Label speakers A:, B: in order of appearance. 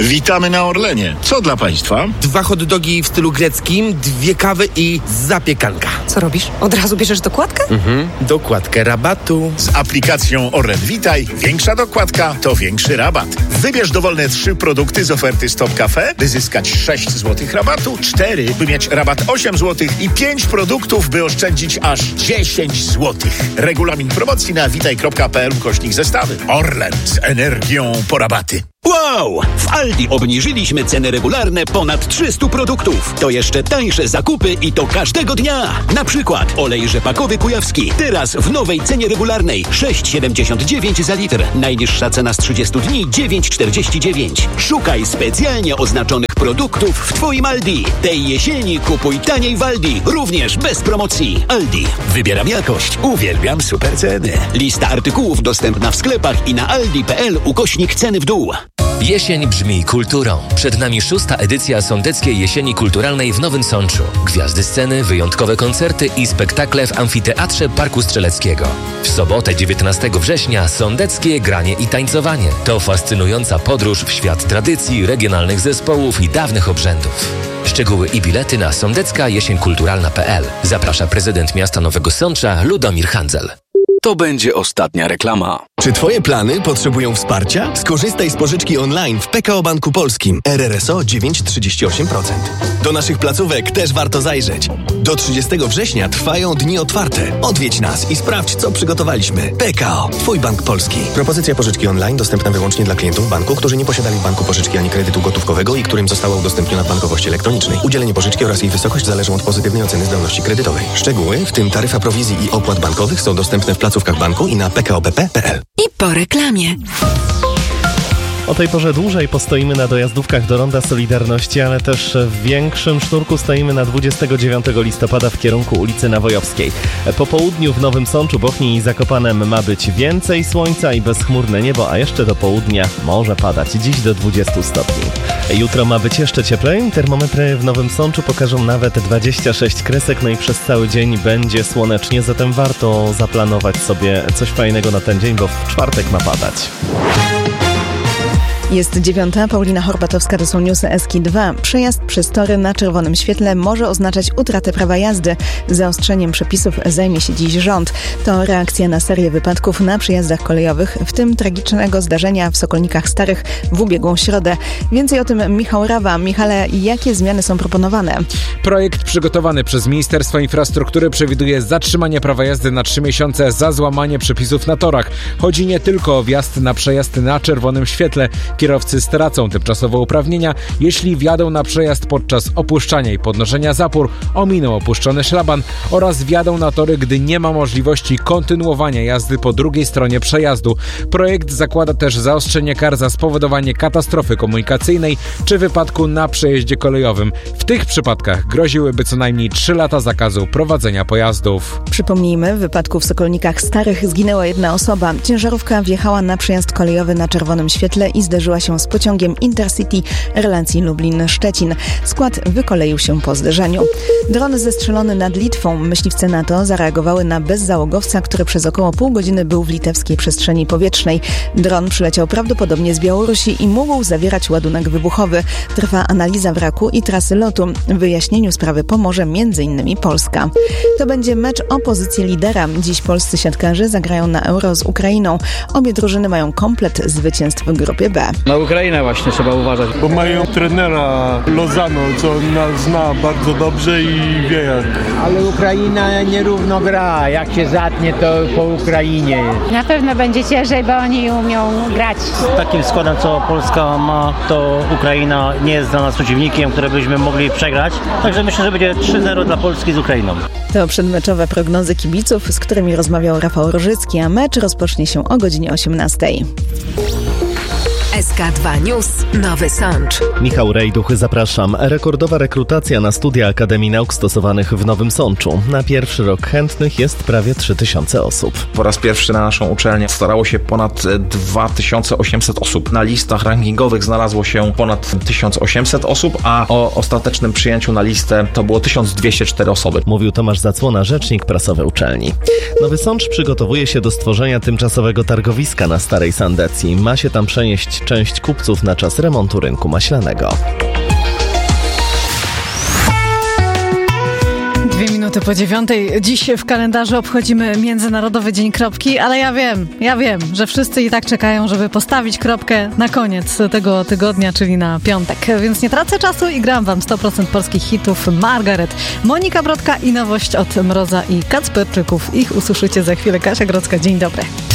A: Witamy na Orlenie. Co dla państwa?
B: 2 hot dogi w stylu greckim, 2 kawy i zapiekanka.
C: Co robisz? Od razu bierzesz dokładkę?
B: Dokładkę rabatu.
A: Z aplikacją Orlen Witaj większa dokładka to większy rabat. Wybierz dowolne 3 produkty z oferty Stop Cafe, by zyskać 6 zł rabatu, 4, by mieć rabat 8 zł i 5 produktów, by oszczędzić aż 10 zł. Regulamin promocji na witaj.pl/zestawy. Orlen z energią po rabaty.
D: Wow! W Aldi obniżyliśmy ceny regularne ponad 300 produktów. To jeszcze tańsze zakupy i to każdego dnia. Na przykład olej rzepakowy kujawski. Teraz w nowej cenie regularnej 6,79 za litr. Najniższa cena z 30 dni 9,49. Szukaj specjalnie oznaczonych produktów w Twoim Aldi. Tej jesieni kupuj taniej w Aldi. Również bez promocji. Aldi. Wybieram jakość. Uwielbiam super ceny. Lista artykułów dostępna w sklepach i na aldi.pl/ceny w dół.
E: Jesień brzmi kulturą. Przed nami 6. edycja Sądeckiej Jesieni Kulturalnej w Nowym Sączu. Gwiazdy sceny, wyjątkowe koncerty i spektakle w Amfiteatrze Parku Strzeleckiego. W sobotę 19 września sądeckie granie i tańcowanie. To fascynująca podróż w świat tradycji, regionalnych zespołów i dawnych obrzędów. Szczegóły i bilety na sądecka-jesienkulturalna.pl. Zaprasza prezydent miasta Nowego Sącza Ludomir Handzel.
D: To będzie ostatnia reklama.
F: Czy Twoje plany potrzebują wsparcia? Skorzystaj z pożyczki online w PKO Banku Polskim. RRSO 9,38%. Do naszych placówek też warto zajrzeć. Do 30 września trwają dni otwarte. Odwiedź nas i sprawdź, co przygotowaliśmy. PKO. Twój Bank Polski. Propozycja pożyczki online dostępna wyłącznie dla klientów banku, którzy nie posiadali w banku pożyczki ani kredytu gotówkowego i którym została udostępniona w bankowości elektronicznej. Udzielenie pożyczki oraz jej wysokość zależą od pozytywnej oceny zdolności kredytowej. Szczegóły, w tym taryfa prowizji i opłat bankowych, są dostępne w placówkach banku i na pkobp.pl.
C: I po reklamie.
G: O tej porze dłużej postoimy na dojazdówkach do Ronda Solidarności, ale też w większym sznurku stoimy na 29 listopada w kierunku ulicy Nawojowskiej. Po południu w Nowym Sączu, Bochni i Zakopanem ma być więcej słońca i bezchmurne niebo, a jeszcze do południa może padać, dziś do 20 stopni. Jutro ma być jeszcze cieplej, termometry w Nowym Sączu pokażą nawet 26 kresek, no i przez cały dzień będzie słonecznie, zatem warto zaplanować sobie coś fajnego na ten dzień, bo w czwartek ma padać.
H: Jest 9. Paulina Horbatowska, to są newsy Eski2. Przejazd przez tory na czerwonym świetle może oznaczać utratę prawa jazdy. Zaostrzeniem przepisów zajmie się dziś rząd. To reakcja na serię wypadków na przejazdach kolejowych, w tym tragicznego zdarzenia w Sokolnikach Starych w ubiegłą środę. Więcej o tym Michał Rawa. Michale, jakie zmiany są proponowane?
I: Projekt przygotowany przez Ministerstwo Infrastruktury przewiduje zatrzymanie prawa jazdy na 3 miesiące za złamanie przepisów na torach. Chodzi nie tylko o wjazd na przejazd na czerwonym świetle. Kierowcy stracą tymczasowe uprawnienia, jeśli wjadą na przejazd podczas opuszczania i podnoszenia zapór, ominą opuszczony szlaban oraz wjadą na tory, gdy nie ma możliwości kontynuowania jazdy po drugiej stronie przejazdu. Projekt zakłada też zaostrzenie kar za spowodowanie katastrofy komunikacyjnej czy wypadku na przejeździe kolejowym. W tych przypadkach groziłyby co najmniej 3 lata zakazu prowadzenia pojazdów.
H: Przypomnijmy, w wypadku w Sokolnikach Starych zginęła 1 osoba. Ciężarówka wjechała na przejazd kolejowy na czerwonym świetle i zderzyła się z pociągiem Intercity relacji Lublin-Szczecin. Skład wykoleił się po zderzeniu. Dron zestrzelony nad Litwą. Myśliwce NATO zareagowały na bezzałogowca, który przez około pół godziny był w litewskiej przestrzeni powietrznej. Dron przyleciał prawdopodobnie z Białorusi i mógł zawierać ładunek wybuchowy. Trwa analiza wraku i trasy lotu. Wyjaśnieniu sprawy pomoże m.in. Polska. To będzie mecz o pozycję lidera. Dziś polscy siatkarze zagrają na Euro z Ukrainą. Obie drużyny mają komplet zwycięstw w grupie B.
J: Na Ukrainę właśnie trzeba uważać.
K: Bo mają trenera Lozano, co nas zna bardzo dobrze i wie jak.
L: Ale Ukraina nierówno gra. Jak się zatnie, to po Ukrainie.
M: Na pewno będzie ciężej, bo oni umią grać.
N: Z takim składem, co Polska ma, to Ukraina nie jest dla nas przeciwnikiem, który byśmy mogli przegrać. Także myślę, że będzie 3-0 dla Polski z Ukrainą.
H: To przedmeczowe prognozy kibiców, z którymi rozmawiał Rafał Rożycki, a mecz rozpocznie się o godzinie 18.
C: SK2 News, Nowy Sącz.
G: Michał Rejduch, zapraszam. Rekordowa rekrutacja na studia Akademii Nauk Stosowanych w Nowym Sączu. Na pierwszy rok chętnych jest prawie 3000 osób.
O: Po raz pierwszy na naszą uczelnię starało się ponad 2800 osób. Na listach rankingowych znalazło się ponad 1800 osób, a o ostatecznym przyjęciu na listę to było 1204 osoby.
G: Mówił Tomasz Zacłona, rzecznik prasowy uczelni. Nowy Sącz przygotowuje się do stworzenia tymczasowego targowiska na Starej Sandecji. Ma się tam przenieść część część kupców na czas remontu rynku maślanego.
P: 8:02. Dziś w kalendarzu obchodzimy Międzynarodowy Dzień Kropki, ale ja wiem, że wszyscy i tak czekają, żeby postawić kropkę na koniec tego tygodnia, czyli na piątek. Więc nie tracę czasu i gram wam 100% polskich hitów. Margaret, Monika Brodka i nowość od Mroza i Kacperczyków. Ich usłyszycie za chwilę. Kasia Grodzka, dzień dobry.